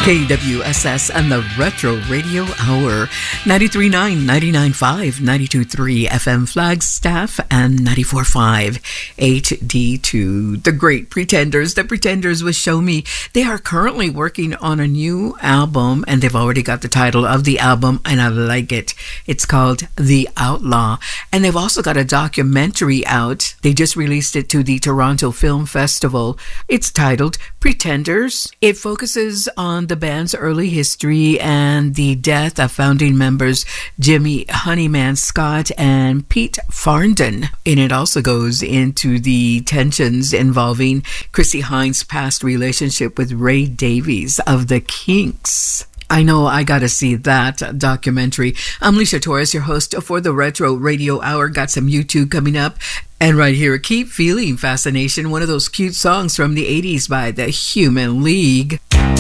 KWSS and the Retro Radio Hour, 93.9, 99.5, 92.3 FM Flagstaff, and 94.5 HD2. The Great Pretenders. The Pretenders with Show Me. They are currently working on a new album, and they've already got the title of the album, and I like it. It's called The Outlaw. And they've also got a documentary out. They just released it to the Toronto Film Festival. It's titled Pretenders. It focuses on the band's early history and the death of founding members Jimmy Honeyman Scott and Pete Farndon. And it also goes into the tensions involving Chrissie Hynde's past relationship with Ray Davies of the Kinks. I know I got to see that documentary. I'm Alicia Torres, your host for the Retro Radio Hour. Got some YouTube coming up. And right here, Keep Feeling Fascination, one of those cute songs from the 80s by the Human League.